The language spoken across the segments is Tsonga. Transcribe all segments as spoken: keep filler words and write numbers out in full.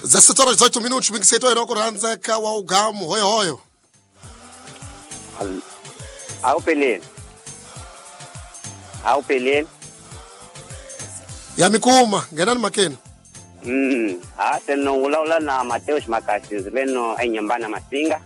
Zasitoro dezoito minutos, mingiseto eno kuranzeka wa ugamu hoyo hoyo. Au peleni. Au peleni. Ya mikuma, ngenani makeni. Mm, ah teno ulaula na Mateus Makasi zileno enyambana masinga.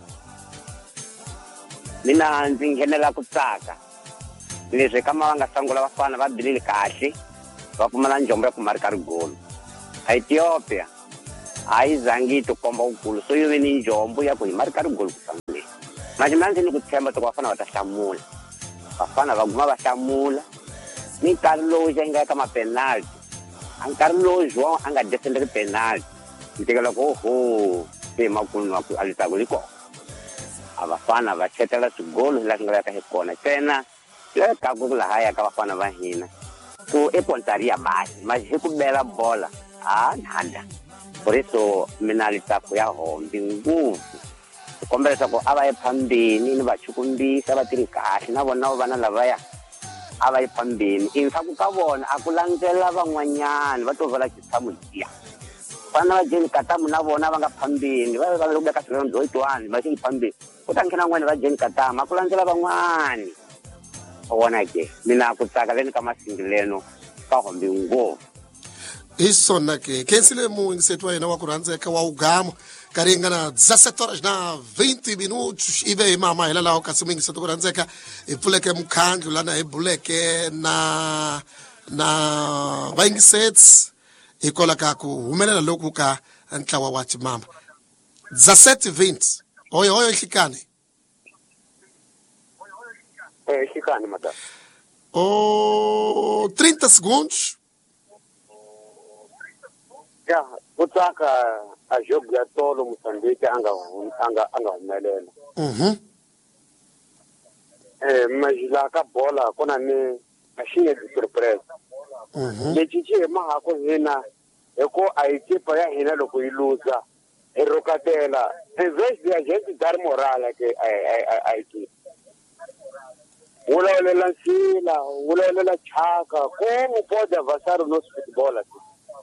Mina nzingenela kutsaka. Leswi kama vanga sangula vafana va bilile kahle. Va pfumala njombo ya ku marika rigolo. Ethiopia ai zangi to komba ukulu so yive ni njombo ya ku marika rigolo kusamile. Manje manje ni kuthemba to vafana va ta hlamula. Vafana va guma va hlamula. Ni Carlo jenga kama penalty. An Carlo João anga defender penalty. Ntikela ko ho se makulu wa ku alita kuliko. Abafana va chetela sigolo la ngala ka hekona tena. Le ka ku la haya ka vafana va hina. Ku e pontaria basi, mas recupera bola. Ah, nada. Por isso menalita ku ya hombi nguvu. Kombela ko aba e phambini ni vachukumbisa va tiri kahle na vona vana lavaya ava e phambini in faku ka vona akulangela van'wanyana va to vala xitsamu xiya vana va jeni katamu na vona va nga phambini va va lobe ka swilo ndzotwani va xi phambini ku ta nghena n'wana va jeni katamu akulangela van'wani vona ke mina ku tsaka leni ka masingileno ka hombi nguvu Isona ke kensile mu ingiseto eno wa kuranzeka wa ugamu karingana dezessete horas na vinte minutos ive mama ela la okasimu ingiseto kuranzeka ipuleke mkhandlu lana ebuleke na na vaingisets ikola ka ku humelela lokhu ka ntlawa wathi mama dezessete vinte oyo oyo hlikane eh hlikane madam o trinta segundos ya kutsaka a jogo ya tolo Moçambique anga anga anga humelela mhm eh majila ka bola kona ni machine de surpresa mhm lechichi maha ko hina eko a equipa ya hina loko iluza e rokatela e vez de a gente dar moral ke a equipa wala wala la sila wala wala la chaka como pode avançar o nosso futebol aqui.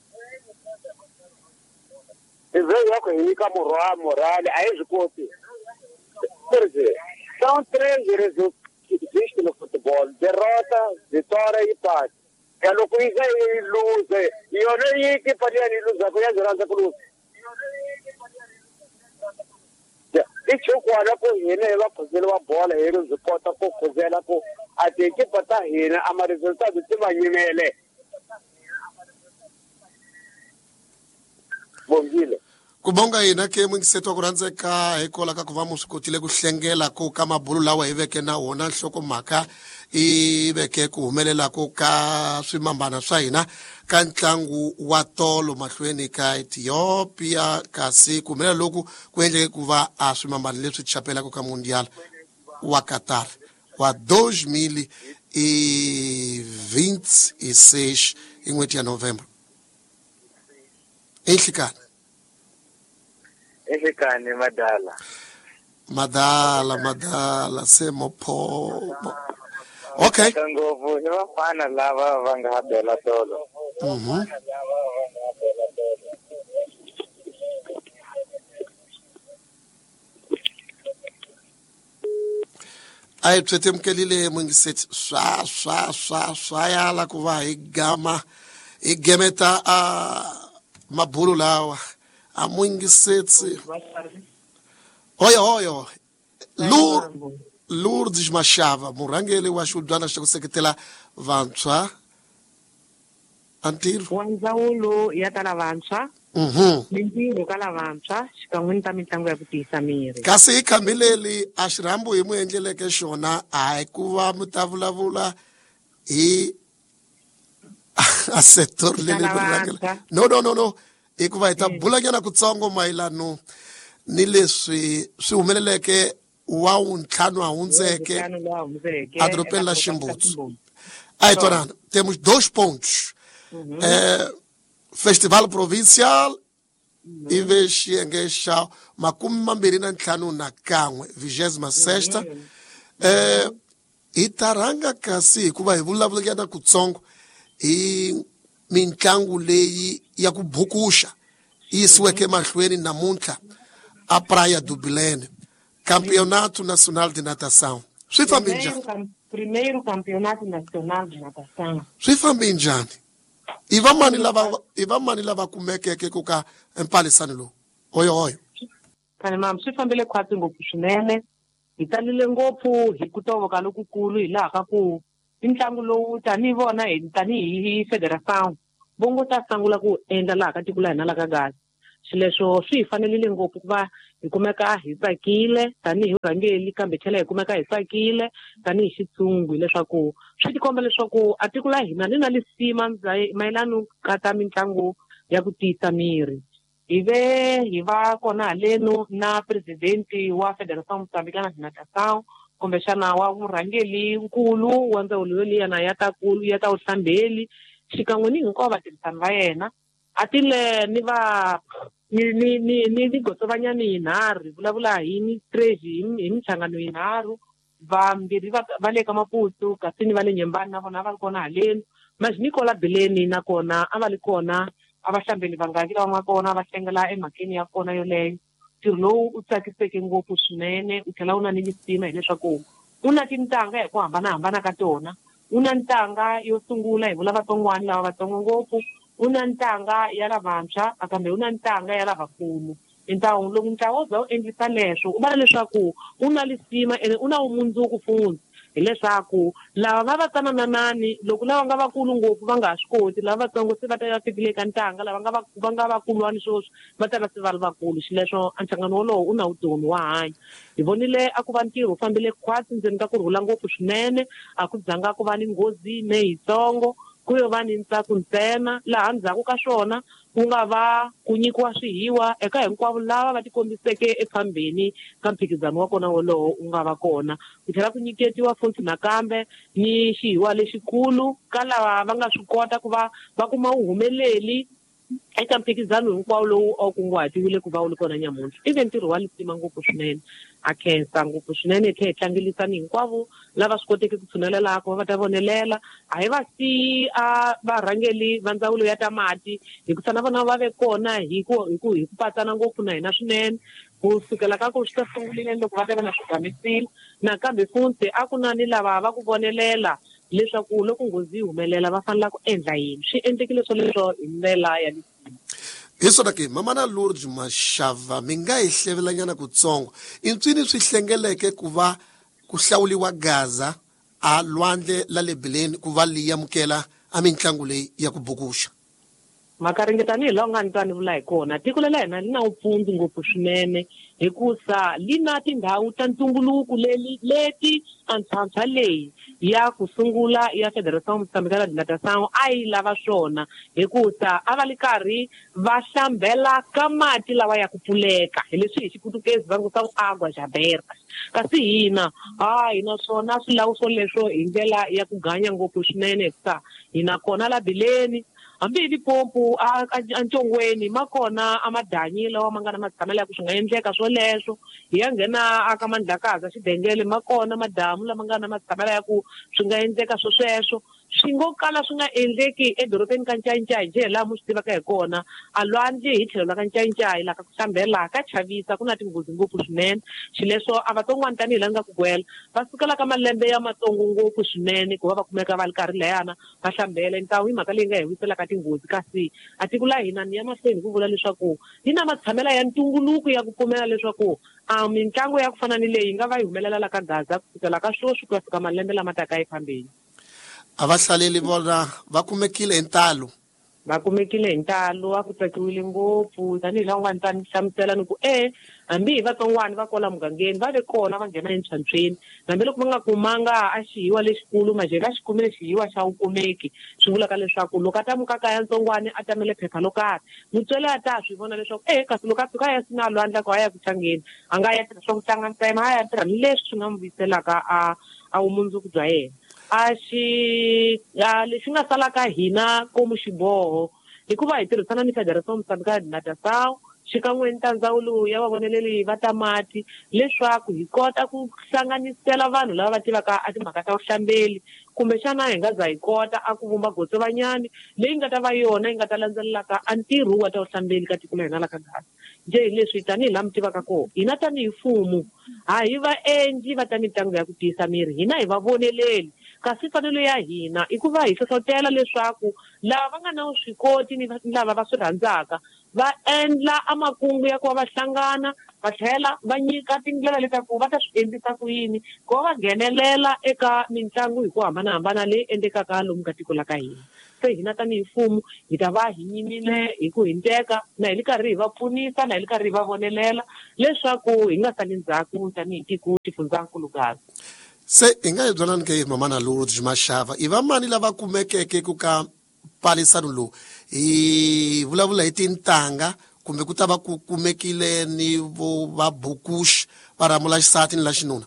E veio a corrida moral, moral, aí escute. Quer dizer, são três resultados que existem no futebol: derrota, vitória e empate. É no que é luz, e eu nem que faria luz, a coisa durante a cruz. E tinha que olhar para ele, ela fazer uma bola, ele os porta com fazer ela com até que para ele, a mais resultado de uma nimele. Bongile. Kubonga ina ke mwingiseto kuranzeka ikola ka kuva musikotile kuhlengela ko kama bulu lawa iveke na wona nhloko maka iveke ku humelela ko ka swimambana swa hina ka ntlangu wa tolo mahlweni ka Ethiopia kasi ku humelela loku ku endleke ku va a swimambana leswi chapela ko ka mundial wa Qatar wa dois mil e vinte e seis em n'hweti ya November. Ehlikane Ehlikane madala madala madala semo po okay ngovu ni vafana lava va nga bela tolo mhm ai tsete mkelile mwingisethi swa swa swa swa yala kuva igama igemeta a mabulu lawa a mwingisethi oyo oyo Lur Lourdes Machava murangeli wa xudwana xa ku seketela vantshwa antiro wandzawulo ya ta lavantshwa mhm mintirho ka lavantshwa xikan'we ni ta mitlangu ya ku tiyisa miri kasi hi khambileli a xirambo hi mu endleleke xona a hi ku va mi ta vulavula hi a sector leli rangela no no no no hi ku va hi ta bulanyana kutsongo mayelano ni leswi swi humeleleke wa untlhanu a hundzeke a doropeni la Ximbutsu. Aí, Torana, temos dois pontos. Uhum. É, Festival Provincial uhum. e Vexenguexa, makumi mambiri na ntlhanu na kan'we, vigésima sexta. Uhum. É, Itaranga kasi, kuva hi vulavulekana kutsongo, hi mitlangu leyi ya ku bukusha yisiweke mahlweni namuntlha a Praia do Belém, Campeonato Nacional de Natação. Swi fambe njhani? Primeiro Campeonato Nacional de Natação. Swi fambe njhani? I va mani lava i va mani lava kumekeke ku ka mpalisano lowu? Oyo oyo. Khale mama swi fambile khwatsi ngopfu swinene. Hi talile ngopfu hi ku tovoka lokukulu hi laha ka ku intlangu lowu tanihi vona hi tanihi federation bongo ta sangula ku endla laha ka tiko la hina la ka Gaza. Xileswo swi hi fanelile ngopfu ku va hi kumeka hi tsakile tanihi rhangeli kambe tlhela hi kumeka hi tsakile tanihi xitsungu hileswaku swi tikomba leswaku a tiko la hina li na lisima mayelana ka ta mitlangu ya ku tiyisa miri. Hi ve hi va kona haleno na presidenti wa Federação Moçambicana de Natação kumbexana wa murhangeli nkulu wa ndzawulo liyana ya ta kulu ya ta vuhlambeli xikan'we ni hinkwavo vatirhisani va yena a tile ni va ni ni ni ni vigotsovanyani yinharhu vulavula hi ni treji hi minhlangano yinharhu vambirhi va le ka Maputo kasi ni va le Nyembani na vona va ri kona haleno Nicola Beleni na kona a va li kona a vahlambeli vangaki lava nga kona va hlengela emhakeni ya kona yoleyo ntirho lowu u tsakiseke ngopfu swinene u tlhela u na ni lisima hileswaku u na tintangha hi ku hambanahambana ka tona u na ntanga yo sungula hi vula vatsongwani lava vatsongo ngopfu u na ntanga ya lavantshwa kambe u na ntanga ya lavakulu ntlawa loko ntlawa wo za u endlisa leswo u vula leswaku u na lisima ene u na vumundzuku futhi hileswaku lava va va tsanananani loko lava nga vakulu ngopfu va nga ha swi koti lava vatsongo se va ta ya fikile ka ntanga lava nga va nga vakulwani swoswi va ta va se va ri vakulu xileswo a nhlangano wolowo u na vutomi wa hanya hi vonile a ku va ntirho wu fambile khwatsi ndzeni ka ku rhula ngopfu swinene a ku zanga ku va ni nghozi ne yitsongo ku yo va ni ntsako ntsena laha ndzhaku ka swona ku nga va ku nyikiwa swihiwa eka hinkwavo lava va tikombiseke ephambeni ka mphikizano wa kona wolowo u nga va kona ku tlhela ku nyiketiwa futhi nakambe ni xihiwa lexikulu ka lava va nga swi kota ku va va kuma vuhumeleli eka mphikizano hinkwawo lowu a wu kunguhatiwile ku va wu ri kona nyamuntlha ive ntirho wa lisima ngopfu swinene a khensa ngopfu swinene hi tlhe hi tlangelisani hinkwavo lava swi koteke ku tshunelelaka va ta vonelela a hi va siyi a varhangeli va ndzawulo ya ta mati hi ku tshana vona va ve kona hi ku hi ku hi ku patsana ngopfu na hina swinene ku sukela ka ku swi ta sungulileni loko va ta va na swigamisile nakambe futhi a ku na ni lava va ku vonelela leswaku loko nghozi yi humelela va fanela ku endla yini swi endlekile swo leswo hi ndlela ya lisima hi swona ke mamana Lourdes Mashava mi nga hi hlevelanyana kutsongo i ncini swi hlengeleke ku va ku hlawuliwa Gaza a lwandle la le Beleni ku va li yamukela a mitlangu leyi ya ku bukuxa makaringetani hi lawa nga ni twa ni vula hi kona tiko lela hina li na vupfundzi ngopfu swinene hikusa li na tindhawu ta ntumbuluko leti antswantswa leyi ya ku sungula ya Federação Moçambicana de Natação a yi lava swona hikusa a va li karhi va hlambela ka mati lawa ya ku pfuleka hi leswi hi xiputukezi va ngo sa ku agua aberta kasi hina ha hina swona swilawuso leswo hi ndlela ya ku ganya ngopfu swinene hikusa hina kona la Beleni hambi hi tipompu a ntongweni ma kona a madanyi lawa ma nga na matshamelo ya ku swi nga endleka swoleswo hi ya nghena aka mandlakaza xidengele ma kona madamu lama nga na matshamelo ya ku swi nga endleka swo sweswo swi ngo kala swi nga endleki edorobeni ka Ncancai je laha mu swi tivaka hi kona a lwandle hi tlhelo la ka Ncancai la ka ku hlambela ka chavisa ku na tinghozi ngopfu swinene xileswo a vatsongwani tanihi la nga ku gwela va sukela ka malembe ya matsongo ngopfu swinene ku va va kumeka va ri karhi layana va hlambela ntawu hi mhaka leyi nga hi wiselaka tinghozi kasi a tiko la hina ni ya mahlweni ku vula leswaku hi na matshamela ya ntumbuluko ya ku pfumela leswaku a mitlangu ya ku fana ni leyi nga va yi humelela la ka Gaza kusukela ka swoswi ku ya fika malembe lama taka ephambeni a vahlaleli vona va kumekile hi ntalo va kumekile hi ntalo a ku tsakiwile ngopfu tanihi laha un'wana ta ni hlamusela ni ku e hambi hi vatsongwani va kola mugangeni va ve kona va nghena entshantsweni hambiloko va nga kumanga a xihiwa lexikulu majele a xi kumile xihiwa xa vukumeki swi vulaka leswaku loko a ta muka kaya ntsongwani a tamele phepha lo karhi mutswele a ta swi vona leswaku e kasi loko a fika a ya sina lwandla ku a ya ku tlangeni a nga ya tirha swa ku tlanga ntsena a ya tirha ni leswi swi nga n'wi vuyiselaka a a vumundzuku bya yena a xi lexi nga salaka hina komu xiboho hikuva hi tirhisana ni Federação Moçambicana de Natação xikan'we ni ta ndzawulo ya vavoneleli va tamati leswaku hi kota ku hlanganisela vanhu lava va tivaka a timhaka ta vuhlambeli kumbexana hi nga za hi kota a ku vumba gotsovanyani leyi nga ta va yona yi nga ta landzelelaka a ntirho wa ta vuhlambeli ka tiko la hina la ka Gaza. Je hi leswi tanihi laha mi tivaka kona hina tanihi mfumo a hi vaendli va ta mitlangu ya ku tiyisa miri hina hi va voneleli kasi mfanelo ya hina i ku va hi hlohlotela leswaku lava va nga na vuswikoti ni lava va swi rhandzaka va endla amakungu ya ku va va hlangana va tlhela va nyika tindlela leta ku va ta swi endlisa ku yini ku va va nghenelela eka mitlangu hi ku hambanahambana leyi endlekaka lomu ka tiko la ka hina. Se hina tanihi mfumo hi ta va hi nyimile hi ku hinteka na hi li karhi hi va pfunisa na hi li karhi hi va vonelela leswaku hi nga sali ndzhaku tanihi tiko tifundzankulu Gaza. Se hi nga hi byalani ke mama Nalodi Mashava i va mani lava kumekeke ku ka mpalisano lowu hi vulavula hi tintangha kumbe ku ta va ku kumekile ni vo va Bukushi va ramula xisati ni la xinuna?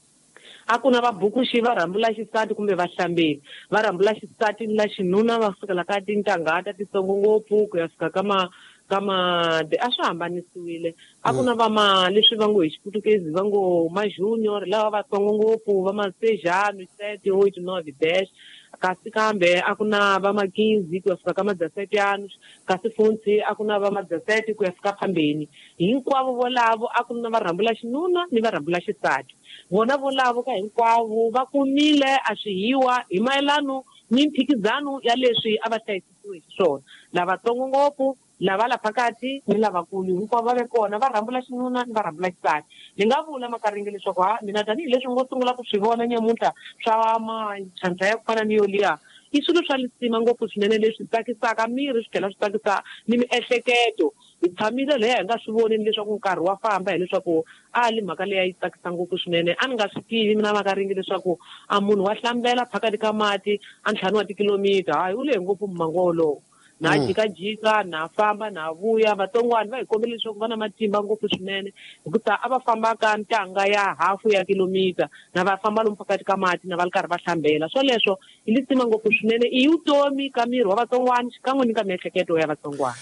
A ku na va Bukushi va rambula xisati kumbe vahlambeli va rambula xisati ni la xinuna va fikela ka tintangha ta titsongo ngopfu ku ya fika ka ma kama a swi hambanisiwile a ku na va ma leswi va ngo hi xiputukezi va ngo ma junior lava vatsongo ngopfu va ma sejano sete oito nove dash kasi kambe a ku na va ma quinze ku ya fika ka ma dezesete anos kasi futhi a ku na va ma dezesete ku ya fika phambeni hinkwavo volavo a ku na va rambula xinuna ni va rambula xisati vona volavo ka hinkwavo va kumile a swihiwa hi mayelano ni mphikizano ya leswi a va hlayisisiwe hi swona lavatsongo ngopfu lava la phakati ni lavakulu hinkwavo va ve kona va rambula xinuna ni va rambula xisati ni nga vula makaringi leswaku ha mina tanihileswi ngo sungula ku swi vona nyamuntlha swa mantlhantlha ya ku fana ni yo liya i swilo swa lisima ngopfu swinene leswi tsakisaka miri swi tlhela swi tsakisa ni miehleketo hi tshamile leyi hi nga swi vonini leswaku nkarhi wa famba hileswaku a li mhaka leyi yi tsakisa ngopfu swinene a ni nga swi tivi mina makaringi leswaku a munhu wa hlambela phakati ka mati a ntlhanu wa tikilomita hayi u lehe ngopfu mmango wolowo na jikajika na famba na vuya vatsongwana va hi kombele leswaku va na matimba ngopfu swinene hikuva a va famba ka ntanga ya hafu ya kilomita na va famba lomu phakati ka mati na va ri karhi va hlambela swoleswo hi lisima ngopfu swinene i vutomi ka miri wa vatsongwana xikan'we ni ka miehleketo ya vatsongwana.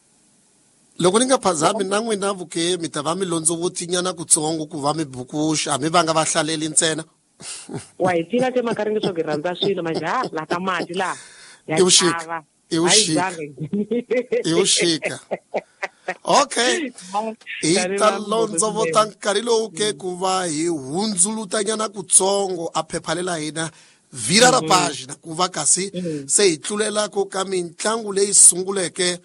Loko ni nga phazami na n'wina vuke mi ta va mi londzovutinyana kutsongo ku va mi Bukushi a mi va nga va hlaleli ntsena wa hi tiva ke makaringi leswaku hi rhandza swilo majaha la ka mati laha ya chava Eu Chica. Eu Chica. Okay. Ita lonzo votan karilo ke kuva hi hundzulutanyana kutsongo a phepha lela hina vira ra pagina kuva kasi se hi tlulela ko ka mitlangu leyi sunguleke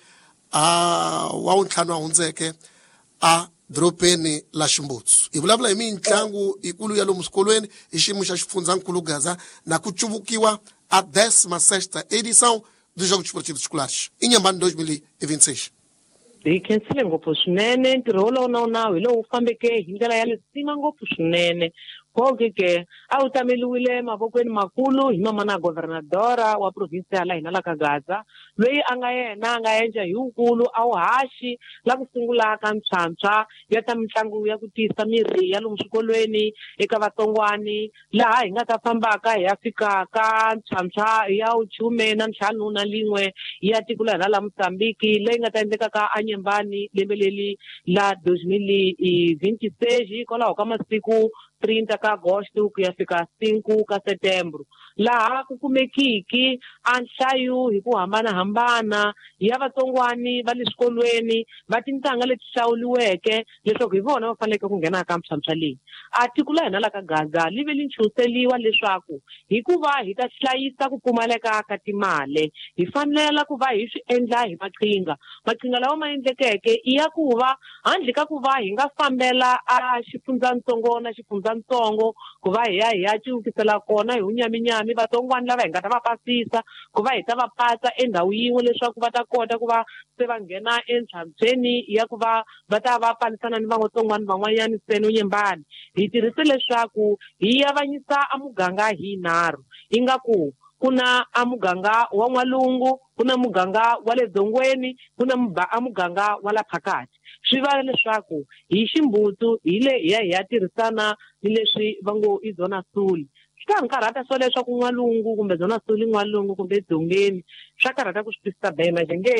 a wa untlhanu hundzeke a dropeni la Ximbutsu. Hi vulavula hi mitlangu ikulu ya lomu swikolweni hi xiyimo xa xifundzankulu Gaza na ku cuvukiwa a décima sexta edição dos Jogos Desportivos Escolares em Inhambane dois mil e vinte e seis. Hi khensile ngopfu swinene ntirho wolowo na wunawu hi lowu fambeke hi ndlela ya lisima ngopfu swinene koke ke a wu tameliwile mavokweni makulu hi mamana governadora wa provinsi ya la hina la ka Gaza loyi a nga yena a nga endla hi wukulu a wu haxi la ku sungulaka ntshwantshwa ya ta mitlangu ya ku tiyisa miri ya lomu swikolweni eka vatsongwani laha hi nga ta fambaka hi ya fika ka ntshwantshwa ya uchume na ntlhanu na lin'we ya tiko la hina la Mozambique leyi nga ta endlekaka a Nyembani lembe leli la dois mil e vinte e seis hikwalaho ka masiku trinta ka agosto ku ya fika cinco ka setembro laha ku kumekiki a nhlayo hi ku hambanahambana ya vatsongwani va le swikolweni va tintangha leti hlawuliweke leswaku hi vona va faneleke ku nghena ka mpshampsha leyi a tiko la hina la ka Gaza li ve li nchuriseliwa leswaku hikuva hi ta hlayisa ku pfumaleka ka timali hi fanela ku va hi swi endla hi maqhinga maqhinga lawa ma endlekeke i ya ku va handle ka ku va hi nga fambela a xifundzatsongo na xifundzatsongo ku va hi ya hi ya ciukisela kona hi unyaminyami vatsongwani lava hi nga ta va pasisa ku va hi ta va pasa endhawu yin'we leswaku va ta kota ku va se va nghena entshantsweni ya ku va va ta va panisana ni van'watsongwani van'wanyani seni unyembani hi tirhise leswaku hi avanyisa a muganga hi nharhu ingaku ku na a muganga wa N'walungu ku na muganga wa le Dzongweni ku na a muganga wa la phakati swi va leswaku hi Ximbutsu hi le hi ya hi ya tirhisana ni leswi va ngo i zona suli Swi karhata swo leswaku n'walungu kumbe byona swi n'walungu kumbe dzongeni swa karhata ku swi twisisa be majenge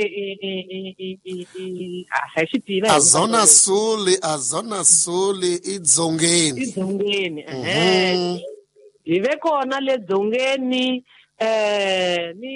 a xi tiva azona suli azona suli i dzongeni i dzongeni ehe hi ve kona le dzongeni eh ni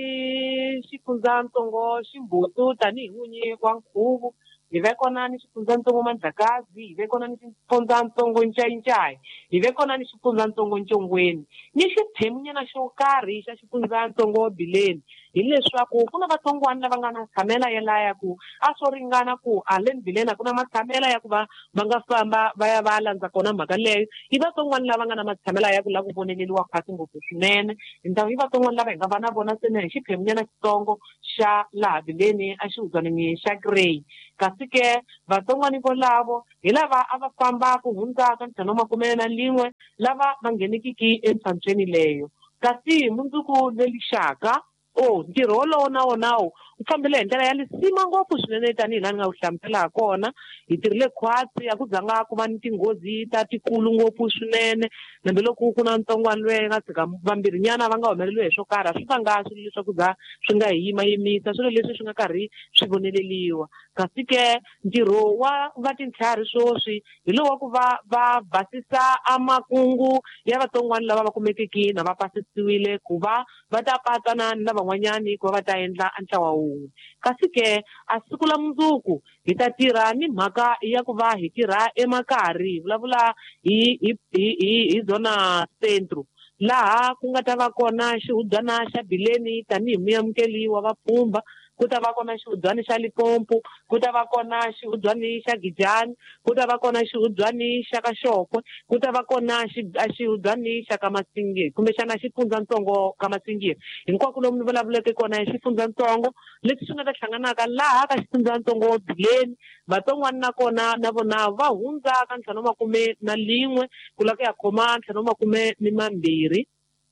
xifundzantsongo ximbutsu tanihi n'winyi wa nkhuvu hi ve kona ni xifundzantsongo Mandlakazi hi ve kona ni xifundzantsongo Ncayincayi hi ve kona ni xifundzantsongo Ncongweni ni xiphemunyana xo karhi xa xifundzantsongo Bileni hileswaku ku na vatsongwana lava nga na tshamela yelaya ku a swo ringana ku a le Bileni a ku na matshamela ya ku va va nga famba va ya va landza kona mhaka leyo hi vatsongwana lava nga na matshamela ya ku la ku voneleliwa khasi ngopfu swinene hi ndhawu hi vatsongwana lava hi nga va na vona ntsena hi xiphemunyana xitsongo xa laha Bileni a xihudzwanini xa Grey kasi ke vatsongwani volavo hi lava a va famba ku hundzaka ntlhanu makume na lin'we lava va nghenekiki entshantsweni leyo kasi mundzuku lelixaka oh ntirho wolowo na wonawo u fambile hi ndlela ya lisima ngopfu swinene tanihi laha ni nga wu hlamusela kona hi tirile khwatsi a ku zanga ku va ni tinghozi ta tikulu ngopfu swinene hambiloko ku na ntsongwana loyi nga tshika vambirhinyana va nga humeleliwe hi swo karhi a swi vanga swilo leswaku za swi nga yimayimisa swilo leswi swi nga karhi swi voneleliwa kasi ke ntirho wa va tintlhari swoswi hi lowu wa ku va va basisa amakungu ya vatsongwana lava va kumekeki na va pasisiwile ku va va ta patana ni lavan'wanyani ku va va ta endla ntlawa wun'we kasi ke a siku la mundzuku hi ta tirha ni mhaka ya ku va hi tirha emakari hi vulavula hi hi hi hi zona centro laha ku nga ta va kona xihudzwana xa Bileni tanihi muyamukeli wa vapfhumba ku ta va kona xihudzwani xa Limpopo ku ta va kona xihudzwani xa Gijani ku ta va kona xihudzwani xa Kaxokwe ku ta va kona xihudzwani xa Kamasingiri kumbexana xifundzantsongo Kamasingiri hinkwako lomu ni vulavuleke kona hi xifundzantsongo leswi swi nga ta hlanganaka laha ka xifundzantsongo Bileni vatsongwana na kona na vona va hundza ka ntlhanu makume na lin'we ku la ku ya khoma ntlhanu makume ni mambirhi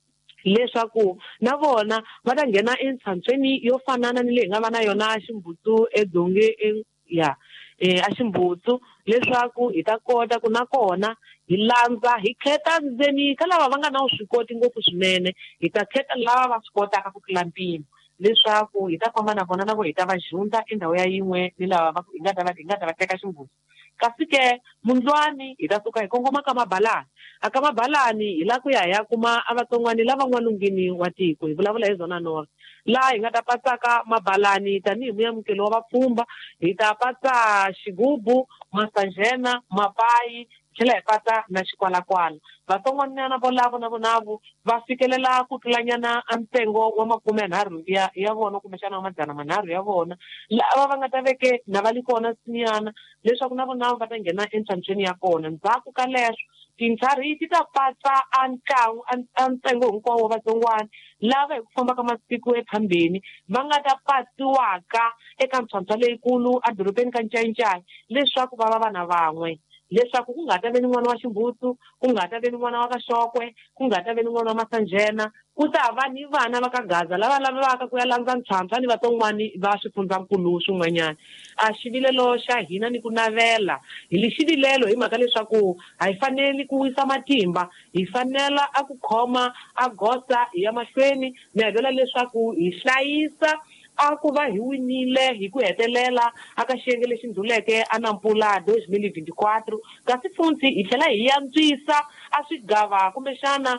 leswaku na vona va ta nghena entshantsweni yo fanana ni leyi nga va na yona ximbutsu edzonge ya eh a ximbutsu leswaku hi ta kota ku na kona hi landza hi kheta ndzeni ka lava va nga na vuswikoti ngopfu swinene hi ta kheta lava va swi kotaka ku tlula mpimo leswaku hi ta famba na vona na vo hi ta va xhundza endhawu ya yin'we ni lava va hi nga ta va hi nga ta va teka ximbutsu kasi ke mundzwani hi ta suka hi kongoma ka Mabalani a ka Mabalani hi la ku ya hi ya kuma a vatsongwani lava n'walungini wa tiko hi vulavula hi zona north laha hi nga ta patsaka Mabalani tanihi muyamukeli wa vapfhumba hi ta patsa Xigubu Masanjena Mapayi tlhela hi patsa na Xikwalakwala vatsongwana volavo na vonavo va fikelela ku tlulanyana a ntsengo wa makume nharhu ya ya vona kumbexana wa madzana manharhu ya vona lava va nga ta veke na va li kona sinyana leswaku na vona va ta nghena entshantsweni ya kona ndzhaku ka leswo tintlhari ti ta patsa a ntlawu a ntsengo hinkwawo wa vatsongwana lava hi ku famba ka masiku ephambeni va nga ta patsiwaka eka ntlhantlha leyikulu adorobeni ka Ncayincayi leswaku va va vana van'we leswaku ku nga ta ve ni n'wana wa Ximbutsu ku nga ta ve ni n'wana wa Kaxokwe ku nga ta ve ni n'wana wa Masanjena ku ta va ni vana va ka Gaza lava lavaka ku ya landza ntlhantlha ni vatsongwani va swifundzankulu swin'wanyana a xivilelo xa hina ni ku navela hi li xivilelo hi mhaka leswaku a hi faneli ku wisa matimba hi fanela a ku khoma a gosa hi ya mahlweni ni havela leswaku hi hlayisa a ku va hi winile hi ku hetelela aka xiyenge lexi ndluleke a Nampula twenty twenty-four kasi futhi hi tlhela hi yantswisa a swigava kumbexana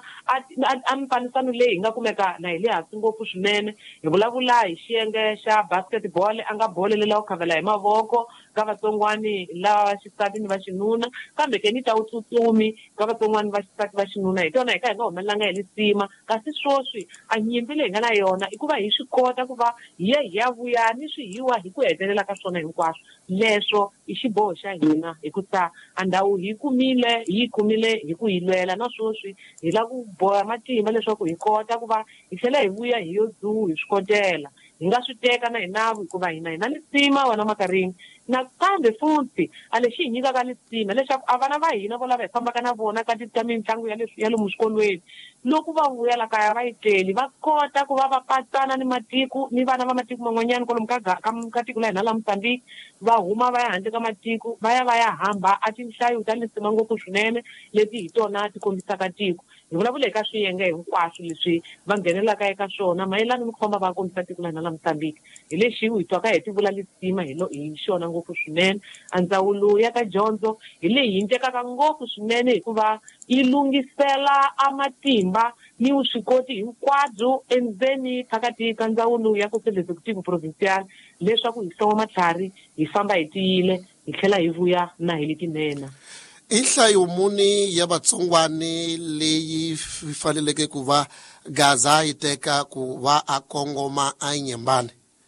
a mipanisano leyi hi nga kumeka na hi le hansi ngopfu swinene hi vulavula hi xiyenge xa basketball a nga bolo lela ku khavela hi mavoko ka vatsongwani lava xisati ni va xinuna kambe ke ni ta utsutsumi ka vatsongwani va xisati va xinuna hi tona hi ka hi nga humelelanga hi lisima kasi swoswi a nyimpi leyi nga na yona i ku va hi swi kota ku va hi ya hi ya vuya ni swihiwa hi ku hetelela ka swona hinkwaswo leswo i xiboho xa hina hi ku ta a ndhawu hi kumile hi kumile hi ku hi lwela na swoswi hi la ku boha matimba leswaku hi kota ku va hi tlhela hi vuya hi yo dzuhu hi swi kotela hi nga swi teka na hina hikuva hina hi na lisima wana makarini nakambe futhi a lexi hi nyikaka lisima leswaku a vana va hina vo lava hi fambaka na vona ka ta mitlangu ya leswi ya lomu swikolweni loko va vuya la kaya va yi teli va kota ku va va patsana ni matiko ni vana va matiko man'wanyana kwalomu ka ka tiko la hina la Mozambique va huma va ya handle ka matiko va ya va ya hamba a tinhlayo ta lisima ngopfu swinene leti hi tona ti kombisaka tiko hi vulavula eka swiyenge hinkwaswo leswi va nghenelaka eka swona mayelana ni khomba va kombisa tiko la hina la Mozambique hi lexi hi twaka hi tivula lisima hi lo hi xona ngopfu swinene. A ndzawulo ya ta dyondzo hi leyi yi tekaka ngopfu swinene hikuva yi lungisela a matimba ni vuswikoti hinkwabyo endzeni phakati ka ndzawulo ya ku executive provincial leswaku hi hloma matlhari hi famba hi tiyile hi tlhela hi vuya na hi letinene. I nhlayo muni ya vatsongwani leyi faneleke ku va Gaza yi teka ku va a kongoma a Nyembane?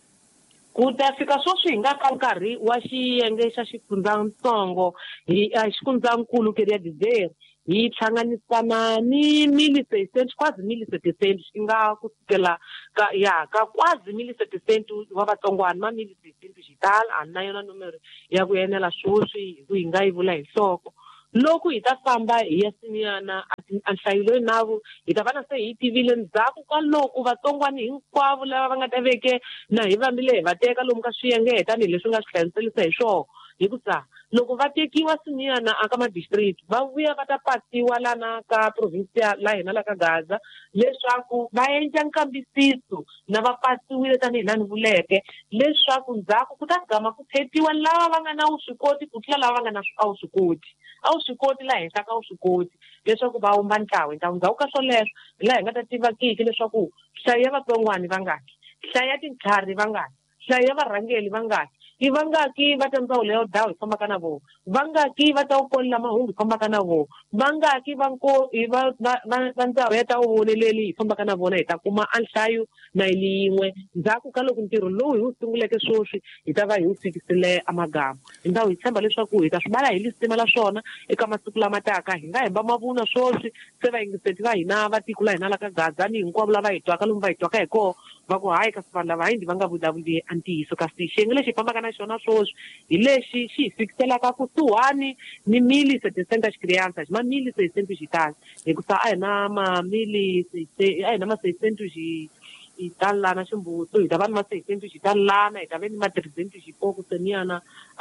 Ku ta fika sweswi hi nga ka nkarhi wa xiyenge xa xifundzatsongo hi xifundzankulu Keria Desire hi hlanganisana ni millisecond kwazi millisecond xi nga ku sukela ka ya ka kwazi millisecond wa vatsongwana ma millisecond xitalo a na yona numero ya ku enela sweswi hi ku hi nga yi vula hi nhloko. Loko hi ta famba hi ya sinyana a nhlayo loyi navu hi ta vana se hi tivile ndzhaku ka loko vatsongwani hinkwavo lava va nga ta veke na hi vambile hi va teka lomu ka swiyenge tanihileswi nga swi hlayiselisa hi swona. Hi ku sa loko va tekiwa sinyana aka madistrict va vuya va ta pasiwa lana ka provincial la hina la ka Gaza leswaku va endla nkambisiso na va pasiwile tanihi lani vuleke leswaku ndzhaku ku ta gama ku thetiwa lava va nga na vuswikoti ku tlula lava va nga na vuswikoti a vuswikoti la henhla ka vuswikoti leswaku va wumba ntlawa ndzhaku ka swoleswo laha hi nga ta tivakiki leswaku nhlayo ya vatsongwani va ngaki, nhlayo ya tintlhari va ngaki, nhlayo ya varhangeli va ngaki, i vangaki va ta ndzawulo ya dawu hi fambaka na vona, vangaki va ta ukolela mahungu hi fambaka na vona, vangaki va nko hi va va ndzawulo ya ta uvoneleli hi fambaka na vona hi ta kuma a nhlayo na yili yin'we ndzhaku ka loko ntirho lowu hi wu sunguleke sweswi hi ta va hi wu fikisile amagama. Hi ndhawu hi tshemba leswaku hi ta swi bala hi lisima la swona eka masiku lama taka hi nga hemba mavunwa sweswi se vayingiseti va hina va tiko la hina la ka Gaza ni hinkwavo lava hi twaka lomu va hi twaka hi kona va ku hayi kasi vanhu lava hindi va nga vulavuli a ntiyiso kasi xiyenge lexi hi fambaka na xona sweswi hi lexi xi hi fikiselaka kusuhani ni millisecond xicrianza ma millisecond xitalo hikusa a hi na ma millisecond a hi na ma seiscent xi hi talana ximbuto hi ta va ni ma seiscent xitalana hi ta ve ni ma three xipoku seniyana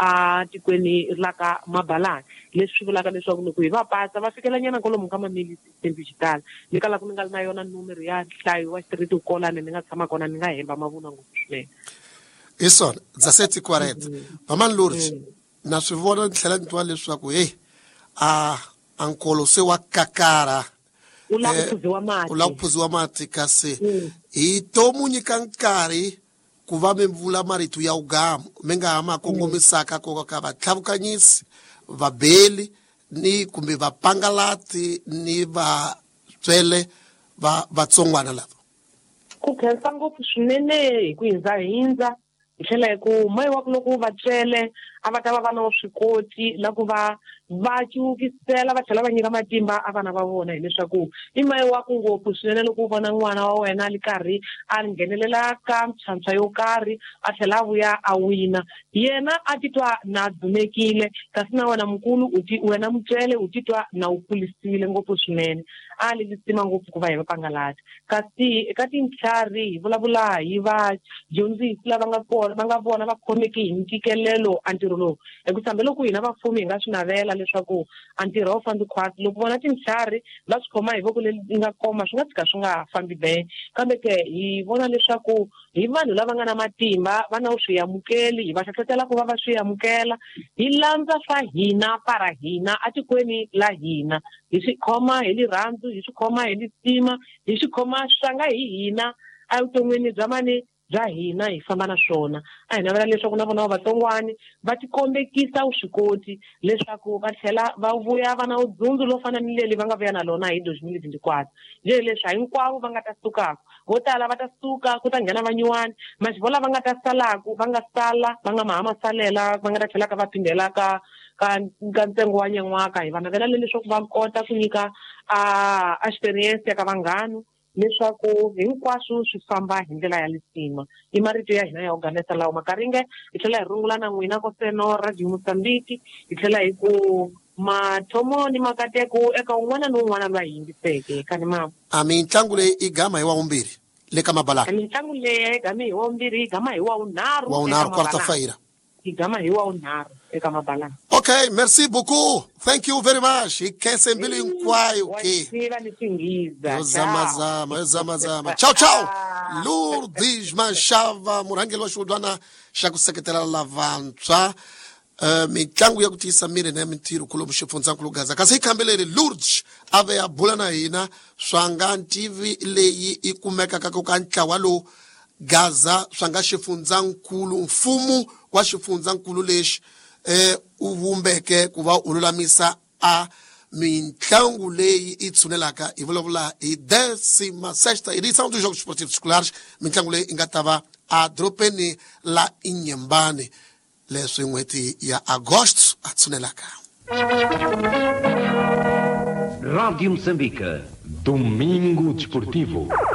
a tikweni la ka Mabalani leswi swi vulaka leswaku loko hi va pasa va fikela nyana kwalomu ka ma millisecond xitalo ni kala ku ni nga na yona numero ya nhlayo wa street ukolani ni nga tshama kona ni nga hemba mavunwa ngopfu swinene. Hi swona Dzaseti Kwareta Mamani Lorji na swi vona ni tlhela ni twa leswaku hey a ankolo se wa kakara u lava ku phuziwa mati u lava ku phuziwa mati kasi hi to mu nyika nkarhi ku va mi vula marito ya ugamu mi nga ma kongomisaka ko ka vatlhavukanyisi vabeli ni kumbe vapangalati ni va tswele va vatsongwana lava ku khensa ngopfu swinene hi ku hindza hindza hi tlhela hi ku mai wa ku loko va tswele a va ta va va na vuswikoti la ku va va ciukisela va tlhela va nyika matimba a vana va vona hileswaku i mai wa ku ngopfu swinene loko u vona n'wana wa wena ali karhi a nghenelela ka ntshwantsha yo karhi a tlhela a vuya a wina yena a titwa na dumekile kasi na wena mukulu u ti wena mutswele u titwa na u kulisile ngopfu swinene a lilisima ngopfu ku va hi vapangalati kasi eka tintlhari hi vulavula hi va dyondzisi lava nga kona va nga vona va khomeki hi ntikelelo a ntirho lowu hi ku sambe loko hina vafumi hi nga swi navela leswaku a ntirho a wu fambi khwati loko vona tintlhari va swi khoma hi voko leri nga koma swi nga tshika swi nga fambi bene kambe ke hi vona leswaku hi vanhu lava nga na matimba va na u swi amukeli hi va hlohlotela ku va va swi amukela hi landza swa hina para hina a tikweni la hina hi swi khoma hi rirhandzu hi swi khoma hi lisima hi swi khoma swanga hi hina a vuton'wini bya mani bya hina hi famba na swona a hi navela leswaku na vona vatsongwani va tikombekisa vuswikoti leswaku va tlhela va vuya va na udzundzu lo fana ni leli va nga vuya na lona hi twenty twenty-four je leswi hinkwavo va nga ta sukaka vo tala va ta suka ku ta nghena vanyiwani masivo lava nga ta salaku va nga sala va nga mahama salela va nga ta tlhelaka va phindela ka ka ka ntsengo wa nyen'waka hi va navela leswaku va kota ku nyika a experience ya ka vanghana leswaku hinkwaswo swi famba hi ndlela ya lisima i marito ya hina ya organisa lawa makaringe hi tlhela hi rungula na n'wina ko seno Radio Mozambique hi tlhela hi ku mathomo ni makateko eka un'wana na un'wana lwa hi yingiseke kani mama a mitlangu leyi i gama hi wa vumbirhi le ka Mabalani mitlangu leyi gama hi wa vumbirhi gama hi wa vunharhu wa vunharhu quarter final tigama hi wa unharhu eka mabalana. Okay, merci beaucoup. Thank you very much. Ikhense mbili hinkwayo ke. Wasiva ni Singiza. Yozama zama, yozama zama. Ciao ciao. Lourdes Manshava, murangeli wa xudwana xa ku seketela lavantshwa. Uh, mitlangu ya ku tiyisa miri na mintirho kulomu xifundzankulu Gaza kasi hi khambeleri Lourdes ave ya bula na hina swa nga ntivi leyi i kumekaka ka ntlawa lowu Gaza swa nga xifundzankulu mfumo wa xifundzankulu lexi eh u vumbeke ku va u lulamisa a mitlangu leyi i tshunelaka hi vulavula hi décima sexta edição dos Jogos Esportivos Escolares mitlangu leyi i nga ta va a dropeni la Inhambane leswi n'hweti ya agosto a tshunelaka. Rádio Moçambique, Domingo Desportivo.